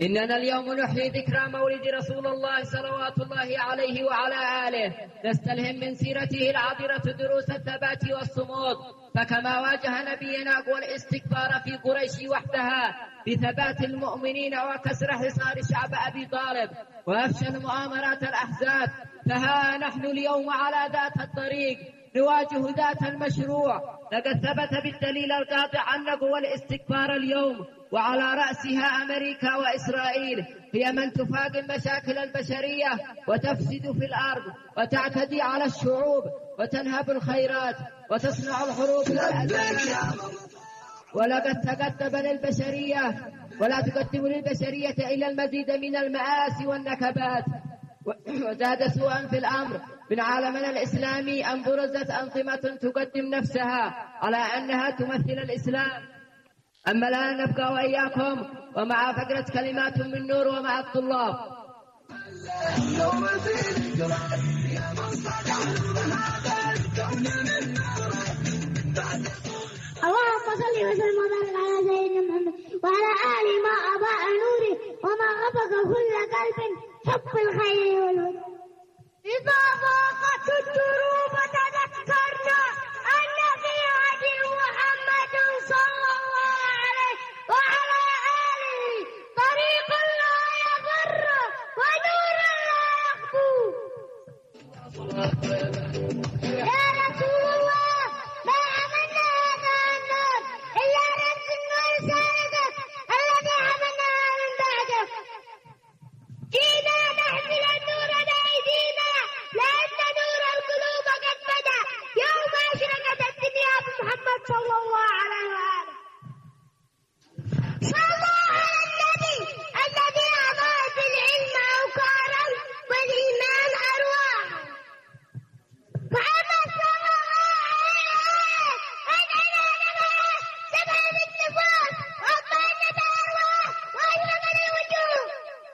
إننا اليوم نحيي ذكرى مولد رسول الله صلوات الله عليه وعلى آله، نستلهم من سيرته العطرة دروس الثبات والصمود. فكما واجه نبينا قوى الاستكبار في قريش وحدها بثبات المؤمنين وكسر حصار شعب أبي طالب وأفشل مؤامرات الأحزاب، فها نحن اليوم على ذات الطريق نواجه ذات المشروع. لقد ثبت بالدليل القاطع أن قوى الاستكبار اليوم وعلى رأسها أمريكا وإسرائيل هي من تفاقم مشاكل البشرية وتفسد في الأرض وتعتدي على الشعوب وتنهب الخيرات وتصنع الحروب والأزمات. ولقد تقدم للبشرية ولا تقدم للبشرية إلا المزيد من المآسي والنكبات. وزاد سوءا في الأمر من عالمنا الإسلامي أن برزت أنظمة تقدم نفسها على أنها تمثل الإسلام. أما الآن نبقى وإياكم ومع فقرة كلمات من نور ومع الطلاب. اللهم صل وسلم وبارك على سيدنا محمد وعلى آله ما أضاء نوره وما غفق كل قلب حب الخير والهدى. إذا ضاقت الدروب تذكرنا أن في هدي محمد صلى الله عليه وعلى آله طريق لا يضر ونور لا يخفو. يا رسول الله ما عملنا هذا النور إلا نفس ورسالتك التي عملناها من بعدك. جئنا نحمل النور بأيدينا لأن نور القلوب قد بدا يوم أشرقت الدنيا بمحمد صلى الله عليه وآله. صلى الله على النبي الذي أضاء بالعلم أوقارا والإيمان أرواحا. محمد صلى الله عليه وآله أنعنا لنا سبعة النفوس وأطمأنت الأرواح وأشرقت الوجوه.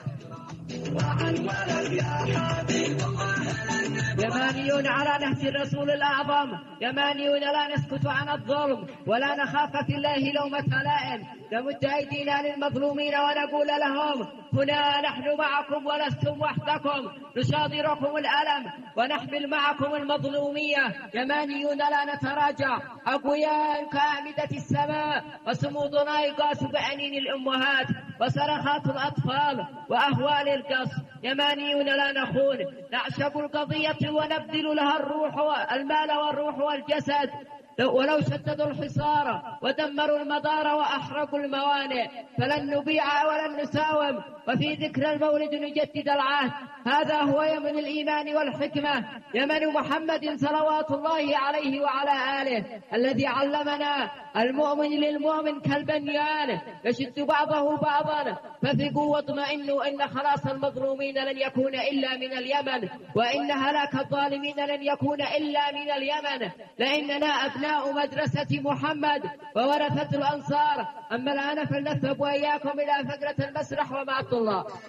يمانيون على نهج الرسول الأعظم، يمانيون لا نسكت عن الظلم ولا نخاف في الله لومة لائم. نمد أيدينا للمظلومين ونقول لهم هنا نحن معكم ولستم وحدكم، نشاطركم الألم ونحمل معكم المظلومية. يمانيون لا نتراجع أقوياء كأعمدة السماء وصمودنا يقاس بأنين الأمهات وصرخات الأطفال وأهوال القص. يمانيون لا نخون، نعشق القضية ونبذل لها المال والروح والجسد، ولو شددوا الحصار ودمروا المدار وأحرقوا الموانئ فلن نبيع ولن نساوم. وفي ذكر المولد نجدد العهد. هذا هو يمن الإيمان والحكمة، يمن محمد صلوات الله عليه وعلى آله الذي علمنا المؤمن للمؤمن كالبنيان يشد بعضه بعضا. فثقوا واطمئنوا إن خلاص المظلومين لن يكون إلا من اليمن، وإن هلاك الظالمين لن يكون إلا من اليمن، لأننا أبناء مدرسة محمد وورثة الأنصار. أما الآن فلنذهب وإياكم إلى فقرة المسرح ومع الطلاب.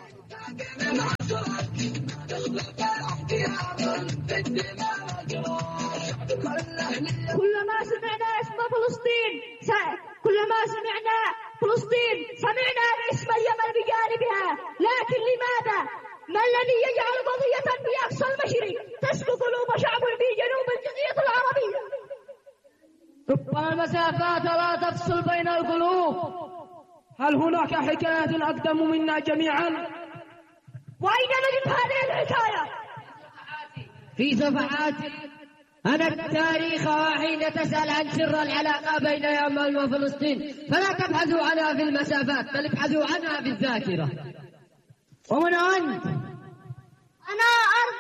كلما سمعنا اسم فلسطين سمعنا باسم اليمن بجانبها. لكن لماذا؟ ما الذي يجعل قضية في أقصى المشرق تسلو قلوب شعب في جنوب الجزيرة العربية؟ ربما المسافات لا تفصل بين القلوب. هل هناك حكاية أقدم منا جميعا؟ وأين نجد هذه الحكاية؟ في صفحات أنا التاريخ، وحين تسأل عن سر العلاقة بين اليمن وفلسطين فلا تبحثوا عنها في المسافات بل ابحثوا عنها في الذاكرة. ومن أنت؟ أنا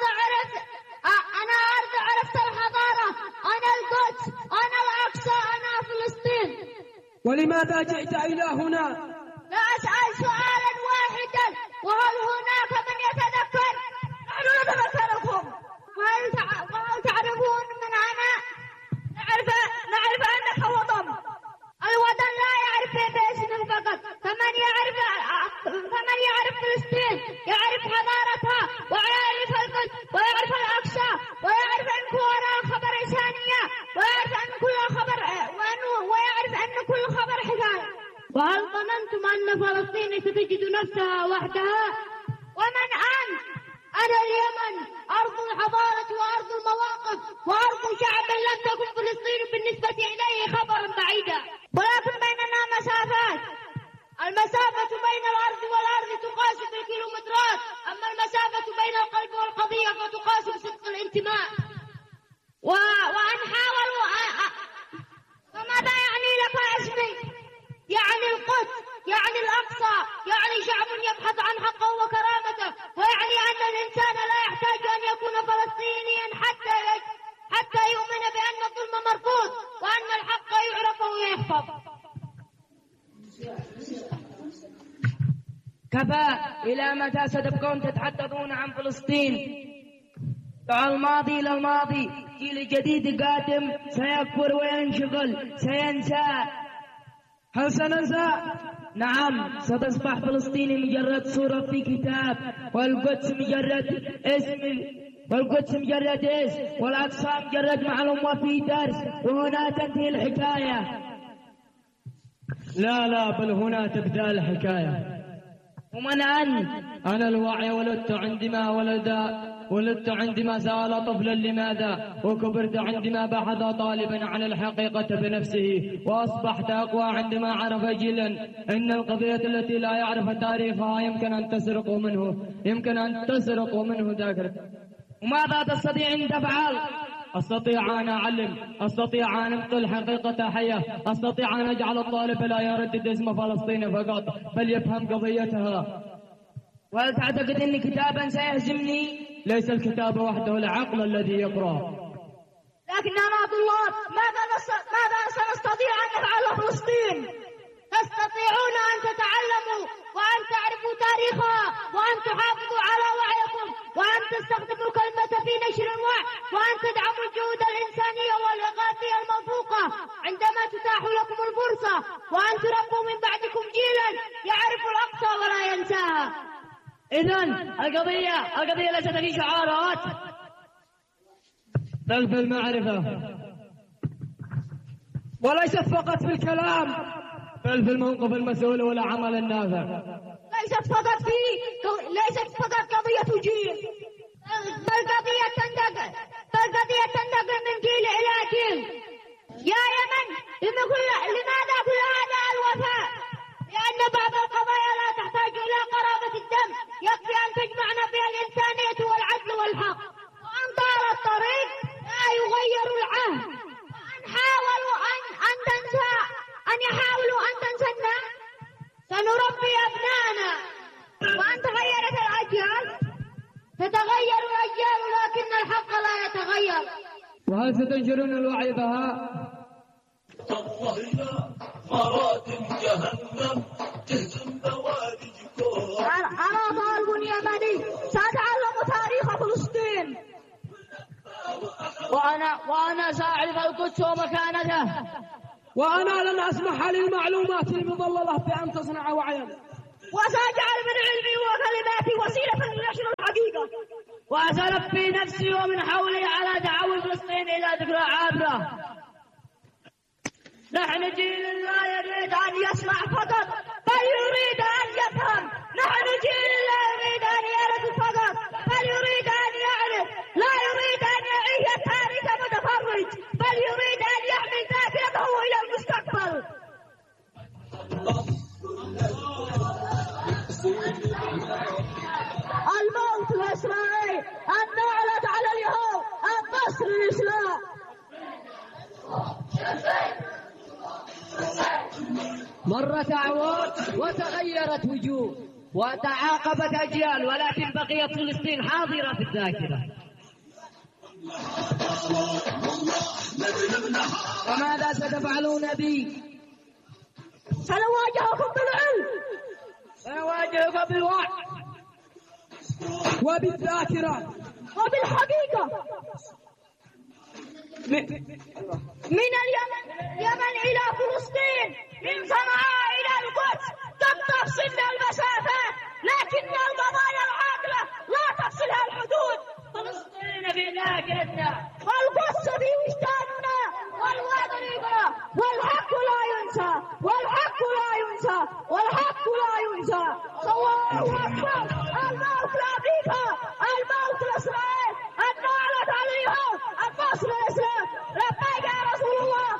أرض عرفت الحضارة، أنا القدس، أنا الأقصى، أنا فلسطين. ولماذا جئت إلى هنا؟ لا أسأل سؤالا واحدا، وهل هناك من يتذكر؟ نحن نتذكركم. وهل تعرفون من أنا؟ نعرف أنك وطن. الوطن لا يعرف باسمه فقط، فمن يعرف فلسطين يعرف حضارتها ويعرف القدس ويعرف الأقصى ويعرف أن وراء خبر إنسانية ويعرف أن كل خبر حكاية. وهل ظننتم أن أن فلسطين ستجد نفسها وحدها؟ ومن أنت؟ أنا اليمن، أرض الحضارة وأرض المواقف وأرض شعب لم تكن فلسطين بالنسبة إليه خبرا بعيدا، ولكن بيننا مسافات. المسافة بين الأرض والأرض تقاس بالكيلومترات، أما المسافة بين القلب والقضية فتقاس بصدق الانتماء. وأن حاولوا فماذا يعني لك اسمي؟ يعني القدس، يعني الأقصى، يعني شعب يبحث عن حقه وكرامته، ويعني أن الإنسان لا يحتاج أن يكون فلسطينيا حتى يؤمن بأن الظلم مرفوض وأن الحق يعرف ويحفظ. كفى، إلى متى ستبقون تتحدثون عن فلسطين؟ دع الماضي إلى الماضي، جيل جديد قادم سيكبر وينشغل سينسى. هل سننسى؟ نعم، ستصبح فلسطين مجرد صورة في كتاب، والقدس مجرد اسم، والأقصى مجرد معلومة في درس، وهنا تنتهي الحكاية. لا، بل هنا تبدأ الحكاية. ومن أنت؟ أنا الوعي، ولدت عندما سأل طفلا لماذا، وكبرت عندما بحث طالبا عن الحقيقة بنفسه، وأصبحت أقوى عندما عرف جيلا إن القضية التي لا يعرف تاريخها يمكن أن تسرق منه ذاكرته. وماذا تستطيع أن تفعل؟ أستطيع أن أعلم، أستطيع أن أنقل حقيقة حية، أستطيع أن أجعل الطالب لا يردد اسم فلسطين فقط بل يفهم قضيتها. وهل تعتقد أن كتابا سيهزمني؟ ليس الكتاب وحده، العقل الذي يقرأ. لكننا طلاب، ماذا سنستطيع أن نفعل فلسطين؟ تستطيعون أن تتعلموا وأن تعرفوا تاريخها وأن تحافظوا على وعيكم وأن تستخدموا كلمة في نشر الوعي وأن تدعموا الجهود الإنسانية والإغاثية الموثوقة عندما تتاح لكم الفرصة، وأن تربوا من بعدكم جيلا يعرف الأقصى ولا ينساها. إذن القضية ليست في شعارات بل في المعرفة، وليست فقط في الكلام، بل في الموقف المسؤول والعمل النافع. ليست فقط قضية جيل، بل قضية تنتقل من جيل إلى جيل. يا يمن، لماذا كل هذا الوفاء؟ لأن بعض القضايا لا تحتاج إلى قرابة الدم، يكفي أن تجمعنا فيها الإنسانية والعدل والحق. وأن طال الطريق لا يغير العهد، وأن حاولوا أن تنسنا سنربي أبناءنا. وأن تغيرت الأجيال تتغير الأجيال، لكن الحق لا يتغير. وهل ستنشرون الوعي بها؟ مراتب جهنم تهزم بوادجكم. أنا طالب يمني سأتعلم تاريخ فلسطين. وأنا سأعرف القدس ومكانته. وأنا لن أسمح للمعلومات المضللة بأن تصنع وعيا. وسأجعل من علمي وكلماتي وسيلة لنشر الحقيقة. وسألبي نفسي ومن حولي على دعوة فلسطين إلى ذكرى عابرة. نحن جيل لا يريد أن يسمع فقط بل يريد أن يفهم. نحن جيل لا يريد أن يرد فقط بل يريد أن يعرف. لا يريد أن يعيش تاريخ متفرج بل يريد أن يحمل ذاكرته إلى المستقبل. الموت الإسرائيلي، النعلة على اليهود، النصر الإسلام. مرت أعوام وتغيرت وجوه وتعاقبت أجيال، ولكن بقيت فلسطين حاضرة في الذاكرة. وماذا ستفعلون بي؟ سنواجهكم بالعلم، سنواجهكم بالوعي وبالذاكرة وبالحقيقة. من اليمن إلى فلسطين، من صنعاء إلى القدس، قد تفصلنا المسافات لكن القضايا العاقلة لا تفصلها الحدود. فلسطين في ذاكرتنا، والقدس في وجداننا، والوطن يبقى، والحق لا ينسى، والحق لا ينسى، والحق لا خمسة. الله أكبر. الموت لأمريكا، الموت لإسرائيل، النار عليها، النصر للإسلام. لبيك يا رسول الله.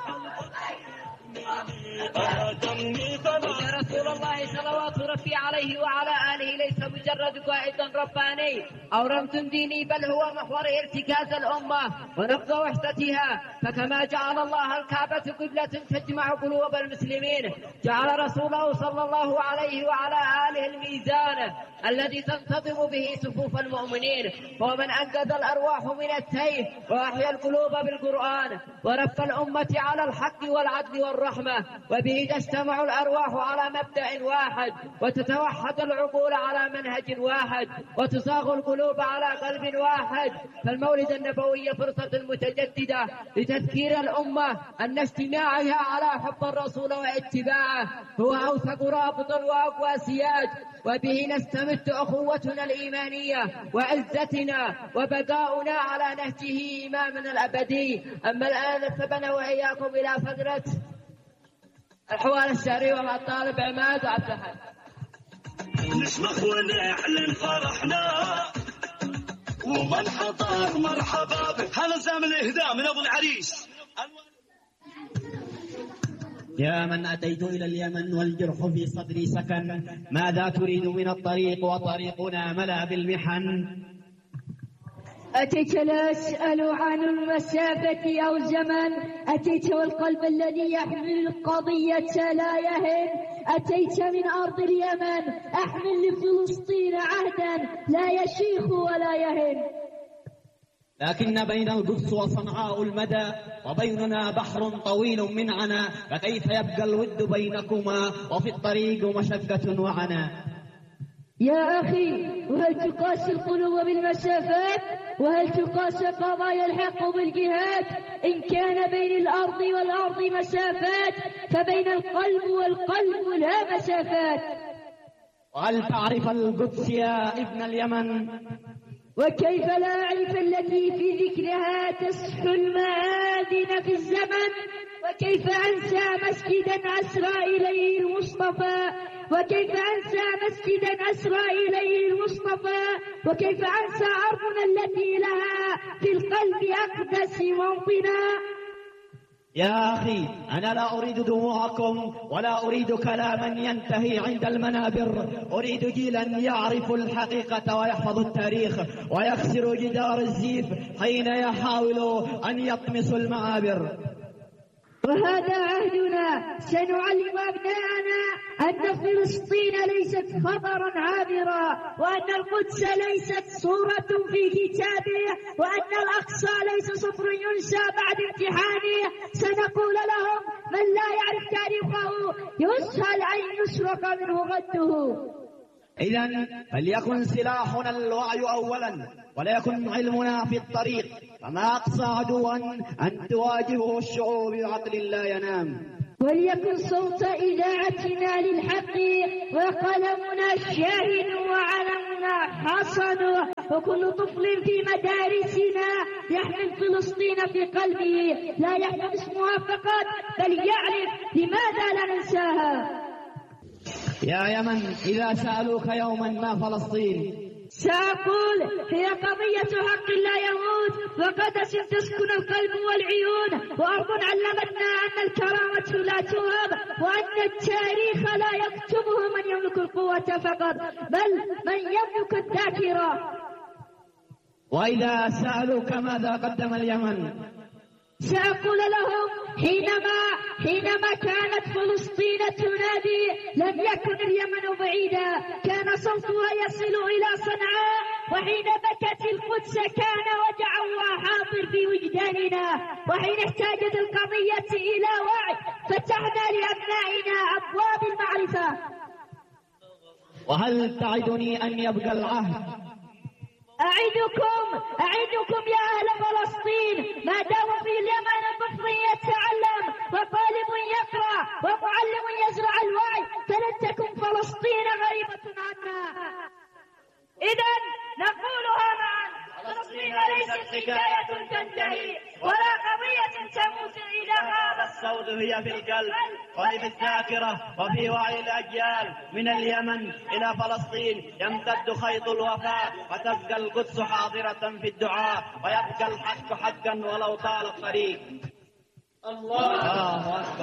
إن رسول الله صلوات ربي عليه وعلى آله ليس مجرد قائد رباني أو رمز ديني، بل هو محور ارتكاز الأمة ونبض وحدتها. فكما جعل الله الكعبة قبلة تجمع قلوب المسلمين، جعل رسوله صلى الله عليه وعلى آله الميزان الذي تنتظم به صفوف المؤمنين، هو من أنقذ الأرواح من التيه وأحيا القلوب بالقرآن ورب الأمة على الحق والعدل والرحمة، وبه تجتمع الأرواح على مبدأ واحد وتتوحد العقول على منهج واحد وتصاغ القلوب على قلب واحد. فالمولد النبوي فرصة متجددة لتذكير الأمة أن اجتماعها على حب الرسول واتباعه هو أوثق رابط وأقوى سياج، وبه نستمد أخوتنا الإيمانية وعزتنا وبقاؤنا على نهجه إمامنا الأبدي. أما الآن فبنا وإياكم إلى فترة الحوار الشهري ومع الطالب عماد عبد الحق. نشمخ ونعلن فرحنا ومن حضر مرحبا بك. هذا زام الإهداء من أبو العريس. يا من أتيت إلى اليمن والجرح في صدري سكن، ماذا تريد من الطريق وطريقنا ملا بالمحن؟ أتيت لا أسأل عن المسافة أو الزمن، أتيت والقلب الذي يحمل القضية لا يهن، أتيت من أرض اليمن أحمل لفلسطين عهدا لا يشيخ ولا يهن. لكن بين القدس وصنعاء المدى وبيننا بحر طويل من عنا، فكيف يبقى الود بينكما وفي الطريق مشقة وعنا؟ يا أخي، وهل تقاس القلوب بالمسافات؟ وهل تقاس قضايا الحق بالجهاد؟ إن كان بين الأرض والأرض مسافات فبين القلب والقلب لا مسافات. وهل تعرف القدس يا ابن اليمن؟ وكيف لا أعرف التي في ذكرها تسحو المآذن في الزمن؟ وكيف أنسى مسجدا أسرى إليه المصطفى؟ وكيف أنسى مسجدا أسرى إليه المصطفى؟ وكيف أنسى أرضنا التي لها في القلب أقدس موطنا؟ يا أخي، أنا لا أريد دموعكم ولا أريد كلاما ينتهي عند المنابر، أريد جيلا يعرف الحقيقة ويحفظ التاريخ ويكسر جدار الزيف حين يحاول أن يطمسوا المعابر. وهذا عهدنا، سنعلم أبناءنا أن فلسطين ليست خطرا عابرا، وأن القدس ليست صورة في كتابه، وأن الأقصى ليس سطر ينسى بعد امتحانه. سنقول لهم من لا يعرف تاريخه يسهل أن يسرق منه غده. إذن فليكن سلاحنا الوعي أولا، وليكن علمنا في الطريق، فما أقصى عدوا أن تواجهه الشعوب بعقل لا ينام. وليكن صوت إذاعتنا للحق وقلمنا شاهد وعلمنا حصن، وكل طفل في مدارسنا يحمل فلسطين في قلبه، لا يحمل اسمها فقط بل يعرف لماذا لا ننساها. يا يمن، إذا سألوك يوما ما فلسطين سأقول هي قضية حق لا يموت وقدس تسكن القلب والعيون، وأرض علمتنا أن الكرامة لا توهب، وأن التاريخ لا يكتبه من يملك القوة فقط بل من يملك الذاكرة. وإذا سألوك ماذا قدم اليمن سأقول لهم حينما كانت فلسطين تنادي لم يكن اليمن بعيدا، كان صوتها يصل إلى صنعاء، وحين بكت القدس كان وجعها حاضر في وجداننا، وحين احتاجت القضية إلى وعي فتحنا لأبنائنا أبواب المعرفة. وهل تعدني أن يبقى العهد؟ أعدكم يا أهل فلسطين، ما دام في اليمن طفل يتعلم وطالب يقرأ ومعلم يزرع الوعي فلن تكن فلسطين غريبة عنا. إذن نقولها معا: فلسطين ليست حكاية تنتهي، ولا قضية تموت إذا غاب الصوت هي في القلب وهي في الذاكرة وفي وعي الأجيال. من اليمن إلى فلسطين يمتد خيط الوفاء، وتبقى القدس حاضرة في الدعاء، ويبقى الحق حقا ولو طال الطريق. الله أكبر.